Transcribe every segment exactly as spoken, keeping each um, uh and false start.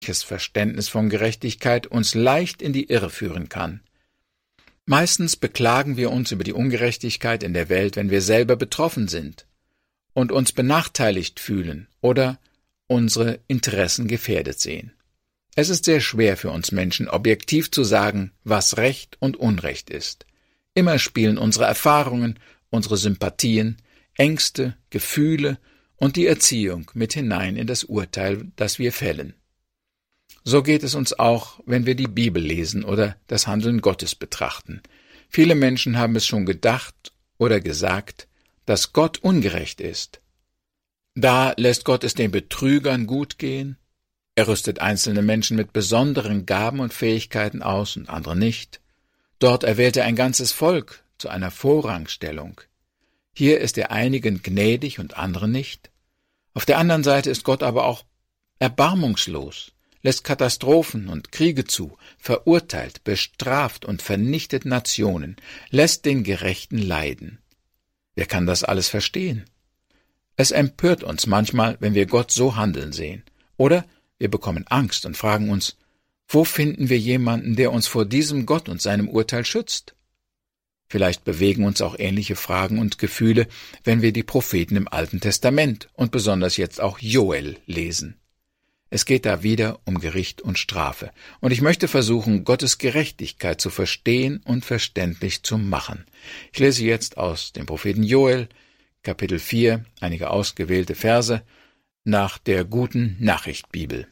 falkes Verständnis von Gerechtigkeit uns leicht in die Irre führen kann. Meistens beklagen wir uns über die Ungerechtigkeit in der Welt, wenn wir selber betroffen sind und uns benachteiligt fühlen oder unsere Interessen gefährdet sehen. Es ist sehr schwer für uns Menschen, objektiv zu sagen, was Recht und Unrecht ist. Immer spielen unsere Erfahrungen, unsere Sympathien, Ängste, Gefühle und die Erziehung mit hinein in das Urteil, das wir fällen. So geht es uns auch, wenn wir die Bibel lesen oder das Handeln Gottes betrachten. Viele Menschen haben es schon gedacht oder gesagt, dass Gott ungerecht ist. Da lässt Gott es den Betrügern gut gehen. Er rüstet einzelne Menschen mit besonderen Gaben und Fähigkeiten aus und andere nicht. Dort erwählt er ein ganzes Volk zu einer Vorrangstellung. Hier ist er einigen gnädig und anderen nicht. Auf der anderen Seite ist Gott aber auch erbarmungslos, lässt Katastrophen und Kriege zu, verurteilt, bestraft und vernichtet Nationen, lässt den Gerechten leiden. Wer kann das alles verstehen? Es empört uns manchmal, wenn wir Gott so handeln sehen. Oder wir bekommen Angst und fragen uns, wo finden wir jemanden, der uns vor diesem Gott und seinem Urteil schützt? Vielleicht bewegen uns auch ähnliche Fragen und Gefühle, wenn wir die Propheten im Alten Testament und besonders jetzt auch Joel lesen. Es geht da wieder um Gericht und Strafe, und ich möchte versuchen, Gottes Gerechtigkeit zu verstehen und verständlich zu machen. Ich lese jetzt aus dem Propheten Joel, Kapitel vier, einige ausgewählte Verse, nach der Guten Nachricht Bibel.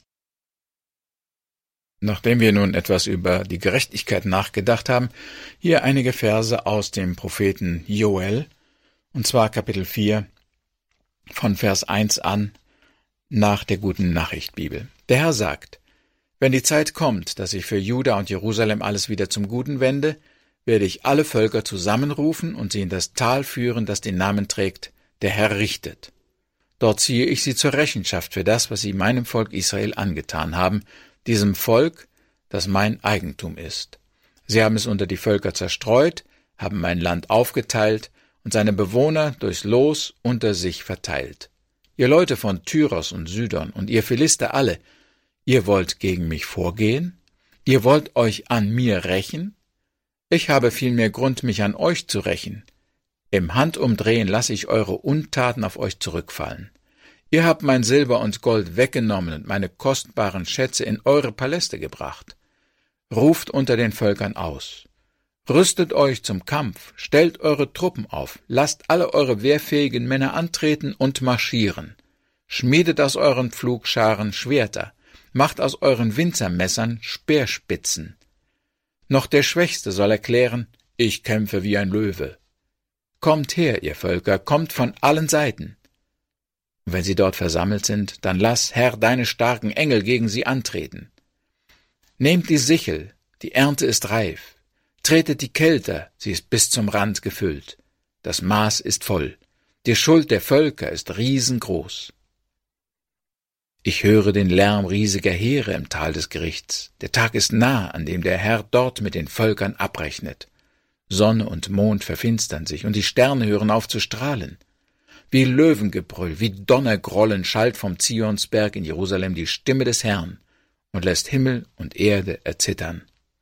Nachdem wir nun etwas über die Gerechtigkeit nachgedacht haben, hier einige Verse aus dem Propheten Joel, und zwar Kapitel vier, von Vers eins an, nach der Guten Nachricht Bibel. Der Herr sagt, wenn die Zeit kommt, dass ich für Juda und Jerusalem alles wieder zum Guten wende, werde ich alle Völker zusammenrufen und sie in das Tal führen, das den Namen trägt, der Herr richtet. Dort ziehe ich sie zur Rechenschaft für das, was sie meinem Volk Israel angetan haben, diesem Volk, das mein Eigentum ist. Sie haben es unter die Völker zerstreut, haben mein Land aufgeteilt und seine Bewohner durchs Los unter sich verteilt. Ihr Leute von Tyros und Sidon und ihr Philister alle, ihr wollt gegen mich vorgehen? Ihr wollt euch an mir rächen? Ich habe vielmehr Grund, mich an euch zu rächen. Im Handumdrehen lasse ich eure Untaten auf euch zurückfallen. Ihr habt mein Silber und Gold weggenommen und meine kostbaren Schätze in eure Paläste gebracht. Ruft unter den Völkern aus. Rüstet euch zum Kampf, stellt eure Truppen auf, lasst alle eure wehrfähigen Männer antreten und marschieren. Schmiedet aus euren Pflugscharen Schwerter, macht aus euren Winzermessern Speerspitzen. Noch der Schwächste soll erklären, ich kämpfe wie ein Löwe. Kommt her, ihr Völker, kommt von allen Seiten. Und wenn sie dort versammelt sind, dann lass, Herr, deine starken Engel gegen sie antreten. Nehmt die Sichel, die Ernte ist reif. Tretet die Kelter, sie ist bis zum Rand gefüllt. Das Maß ist voll. Die Schuld der Völker ist riesengroß. Ich höre den Lärm riesiger Heere im Tal des Gerichts. Der Tag ist nah, an dem der Herr dort mit den Völkern abrechnet. Sonne und Mond verfinstern sich, und die Sterne hören auf zu strahlen. Wie Löwengebrüll, wie Donnergrollen schallt vom Zionsberg in Jerusalem die Stimme des Herrn und lässt Himmel und Erde erzittern.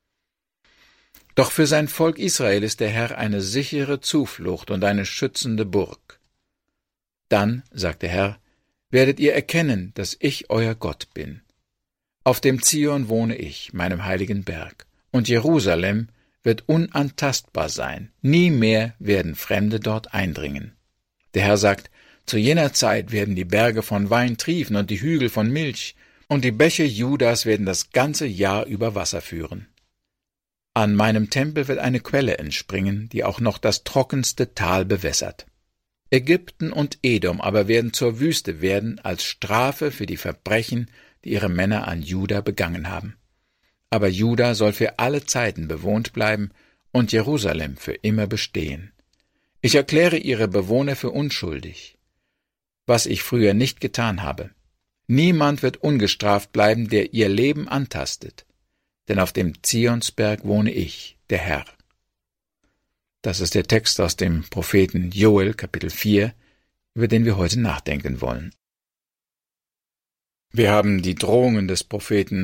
Doch für sein Volk Israel ist der Herr eine sichere Zuflucht und eine schützende Burg. Dann, sagt der Herr, werdet ihr erkennen, dass ich euer Gott bin. Auf dem Zion wohne ich, meinem heiligen Berg, und Jerusalem wird unantastbar sein. Nie mehr werden Fremde dort eindringen. Der Herr sagt, zu jener Zeit werden die Berge von Wein triefen und die Hügel von Milch, und die Bäche Judas werden das ganze Jahr über Wasser führen. An meinem Tempel wird eine Quelle entspringen, die auch noch das trockenste Tal bewässert. Ägypten und Edom aber werden zur Wüste werden als Strafe für die Verbrechen, die ihre Männer an Juda begangen haben. Aber Juda soll für alle Zeiten bewohnt bleiben und Jerusalem für immer bestehen. Ich erkläre ihre Bewohner für unschuldig, was ich früher nicht getan habe. Niemand wird ungestraft bleiben, der ihr Leben antastet. Denn auf dem Zionsberg wohne ich, der Herr. Das ist der Text aus dem Propheten Joel, Kapitel vier, über den wir heute nachdenken wollen. Wir haben die Drohungen des Propheten